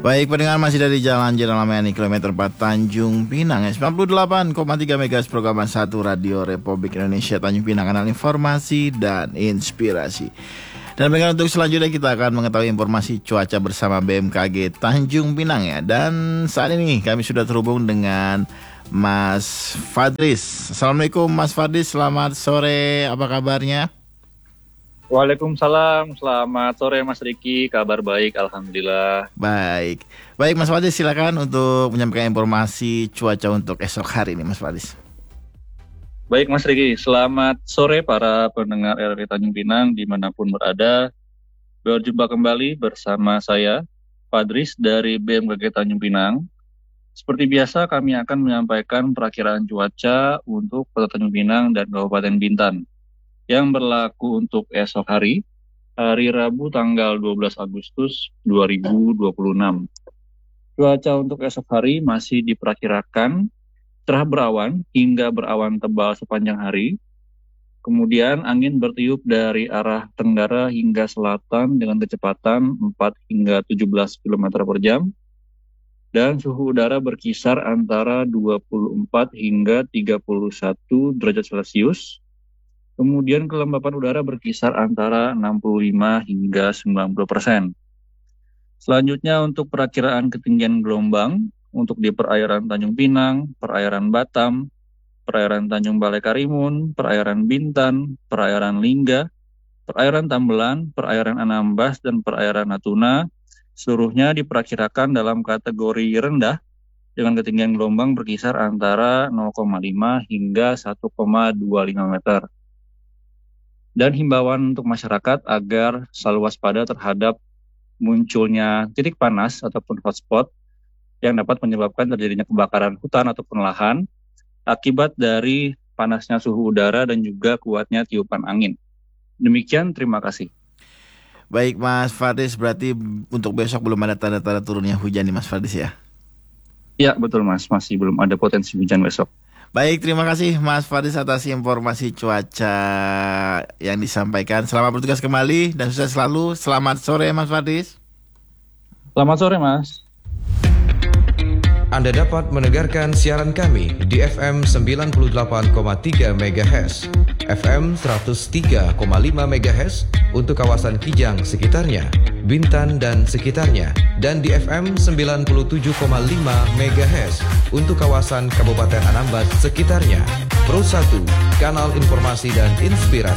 Baik, pendengar masih dari Jalan Layani kilometer 4 Tanjung Pinang 98,3 MHz program 1 Radio Republik Indonesia Tanjung Pinang, kanal informasi dan inspirasi. Dan pendengar, untuk selanjutnya kita akan mengetahui informasi cuaca bersama BMKG Tanjung Pinang ya. Dan saat ini kami sudah terhubung dengan Mas Fadris. Assalamualaikum Mas Fadris, selamat sore, apa kabarnya? Waalaikumsalam, selamat sore Mas Riki, kabar baik, Alhamdulillah. Baik Mas Fadis, silakan untuk menyampaikan informasi cuaca untuk esok hari ini Mas Fadis. Baik Mas Riki, selamat sore para pendengar RRI Tanjung Pinang dimanapun berada. Berjumpa kembali bersama saya, Fadris dari BMKG Tanjung Pinang. Seperti biasa kami akan menyampaikan perakiraan cuaca untuk Kota Tanjung Pinang dan Kabupaten Bintan yang berlaku untuk esok hari Rabu tanggal 12 Agustus 2026. Cuaca untuk esok hari masih diperkirakan cerah berawan hingga berawan tebal sepanjang hari. Kemudian angin bertiup dari arah tenggara hingga selatan dengan kecepatan 4 hingga 17 km per jam. Dan suhu udara berkisar antara 24 hingga 31 derajat Celcius. Kemudian kelembapan udara berkisar antara 65 hingga 90%. Selanjutnya untuk perakiraan ketinggian gelombang untuk di perairan Tanjung Pinang, perairan Batam, perairan Tanjung Balai Karimun, perairan Bintan, perairan Lingga, perairan Tambelan, perairan Anambas, dan perairan Natuna, seluruhnya diperkirakan dalam kategori rendah dengan ketinggian gelombang berkisar antara 0,5 hingga 1,25 meter. Dan himbauan untuk masyarakat agar selalu waspada terhadap munculnya titik panas ataupun hotspot yang dapat menyebabkan terjadinya kebakaran hutan ataupun lahan akibat dari panasnya suhu udara dan juga kuatnya tiupan angin. Demikian, terima kasih. Baik Mas Fadis, berarti untuk besok belum ada tanda-tanda turunnya hujan nih Mas Fadis ya? Ya betul Mas, masih belum ada potensi hujan besok. Baik, terima kasih Mas Fadis atas informasi cuaca yang disampaikan. Selamat bertugas kembali dan sukses selalu. Selamat sore Mas Fadis. Selamat sore Mas. Anda dapat mendengarkan siaran kami di FM 98,3 MHz, FM 103,5 MHz untuk kawasan Kijang sekitarnya, Bintan dan sekitarnya, dan di FM 97,5 MHz untuk kawasan Kabupaten Anambas sekitarnya. Pro 1, kanal informasi dan inspirasi.